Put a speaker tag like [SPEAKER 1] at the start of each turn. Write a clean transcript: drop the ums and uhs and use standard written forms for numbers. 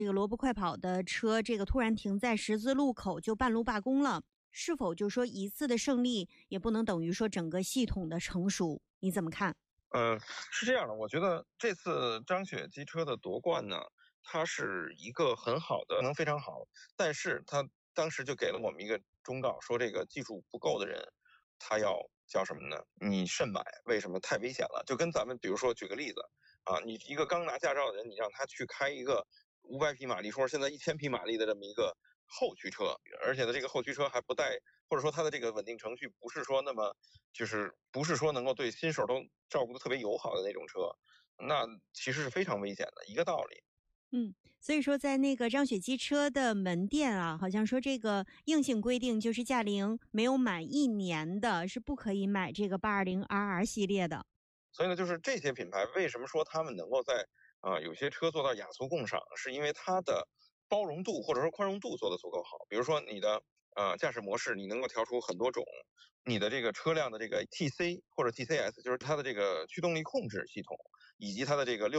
[SPEAKER 1] 这个萝卜快跑的车，这个突然停在十字路口就半路罢工了，是否就说一次的胜利也不能等于说整个系统的成熟？你怎么看？
[SPEAKER 2] 是这样的，我觉得这次张雪机车的夺冠呢，它是一个很好的，可能非常好，但是它当时就给了我们一个忠告，说这个技术不够的人，他要叫什么呢？你慎买，为什么？太危险了。就跟咱们比如说举个例子啊，你一个刚拿驾照的人，你让他去开一个500匹马力，说现在1000匹马力的这么一个后驱车，而且呢，这个后驱车还不带，或者说它的这个稳定程序不是说那么，就是不是说能够对新手都照顾的特别友好的那种车，那其实是非常危险的一个道理。
[SPEAKER 1] 所以说在那个张雪机车的门店啊，好像说这个硬性规定就是驾龄没有满1年的是不可以买这个 820RR 系列的。
[SPEAKER 2] 所以呢，就是这些品牌为什么说他们能够在有些车做到雅俗共赏，是因为它的包容度或者说宽容度做得足够好。比如说你的驾驶模式，你能够调出很多种，你的这个车辆的这个 TC 或者 TCS，就是它的这个驱动力控制系统，以及它的这个